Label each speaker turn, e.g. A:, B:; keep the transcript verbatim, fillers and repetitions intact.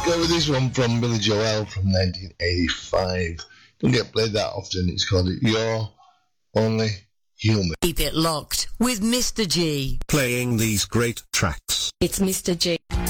A: go with this one from Billy Joel from nineteen eighty-five. Don't get played that often. It's called You're Only Human.
B: Keep it locked with Mister G.
C: Playing these great tracks.
B: It's Mister G.